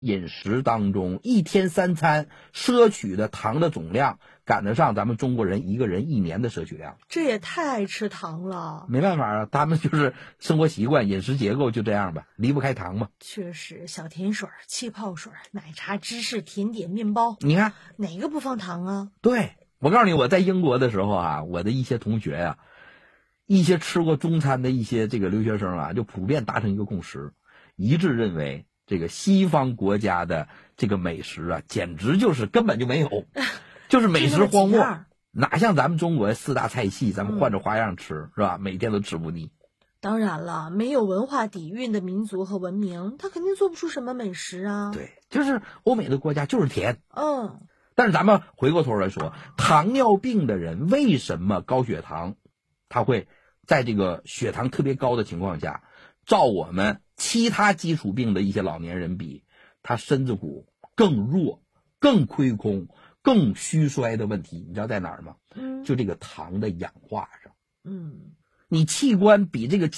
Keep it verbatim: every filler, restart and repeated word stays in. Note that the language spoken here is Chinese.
饮食当中一天三餐摄取的糖的总量赶得上咱们中国人一个人一年的摄取量。 这也太爱吃糖了。 没办法啊，他们就是生活习惯饮食结构就这样吧，离不开糖嘛。 确实，小甜水、气泡水、奶茶、芝士、甜点、面包， 你看哪个不放糖啊？ 对，我告诉你，我在英国的时候啊，我的一些同学啊，一些吃过中餐的一些这个留学生啊，就普遍达成一个共识，一致认为这个西方国家的这个美食啊，简直就是根本就没有，就是美食荒漠，哪像咱们中国四大菜系，咱们换着花样吃，嗯、是吧？每天都吃不腻。 当然了，没有文化底蕴的民族和文明，他肯定做不出什么美食啊。 对，就是欧美的国家就是甜。 嗯。 但是咱们回过头来说，糖尿病的人为什么高血糖？他会在这个血糖特别高的情况下，照我们其他基础病的一些老年人比，他身子骨更弱、更亏空、更虚衰的问题，你知道在哪儿吗？ 嗯， 就这个糖的氧化上。 嗯， 你器官比这个